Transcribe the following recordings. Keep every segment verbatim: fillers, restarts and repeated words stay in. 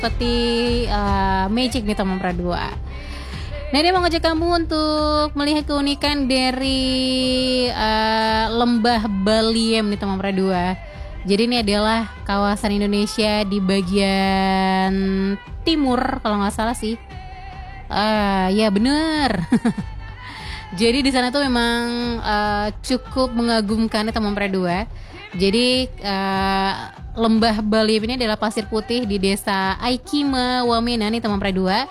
seperti uh, magic nih teman Pradua. Nah, dia mau ngajak kamu untuk melihat keunikan dari uh, Lembah Baliem nih teman Pradua. Jadi ini adalah kawasan Indonesia di bagian timur kalau nggak salah sih. Uh, ya bener. Jadi di sana tuh memang uh, cukup mengagumkan ya teman Pradua. Jadi uh, Lembah Baliem ini adalah pasir putih di desa Aikima Wamena nih teman Pradua.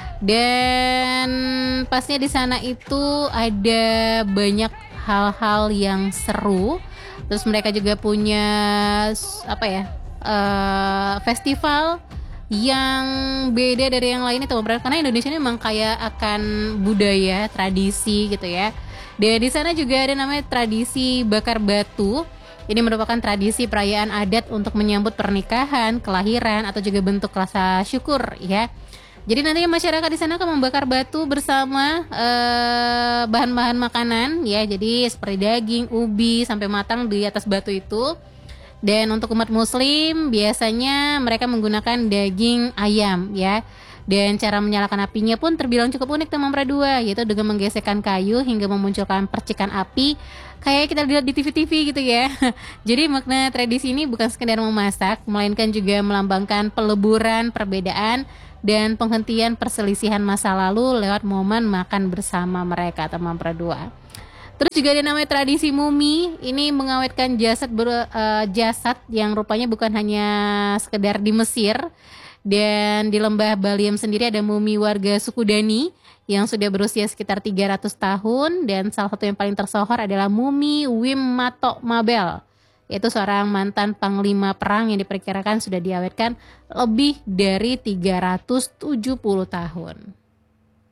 Dan pasnya di sana itu ada banyak hal-hal yang seru. Terus mereka juga punya apa ya uh, festival yang beda dari yang lainnya teman Pradua. Karena Indonesia ini memang kaya akan budaya, tradisi gitu ya. Dan di sana juga ada namanya tradisi bakar batu. Ini merupakan tradisi perayaan adat untuk menyambut pernikahan, kelahiran atau juga bentuk rasa syukur ya. Jadi nantinya masyarakat di sana akan membakar batu bersama eh, bahan-bahan makanan ya. Jadi seperti daging, ubi sampai matang di atas batu itu. Dan untuk umat muslim biasanya mereka menggunakan daging ayam ya. Dan cara menyalakan apinya pun terbilang cukup unik teman Pradua, yaitu dengan menggesekkan kayu hingga memunculkan percikan api kayak kita lihat di T V-T V gitu ya. Jadi makna tradisi ini bukan sekedar memasak, melainkan juga melambangkan peleburan perbedaan dan penghentian perselisihan masa lalu lewat momen makan bersama mereka teman Pradua. Terus juga ada namanya tradisi mumi. Ini mengawetkan jasad ber, uh, jasad yang rupanya bukan hanya sekedar di Mesir. Dan di Lembah Baliem sendiri ada mumi warga suku Dani yang sudah berusia sekitar tiga ratus tahun. Dan salah satu yang paling tersohor adalah mumi Wim Matok Mabel, yaitu seorang mantan panglima perang yang diperkirakan sudah diawetkan lebih dari tiga ratus tujuh puluh tahun.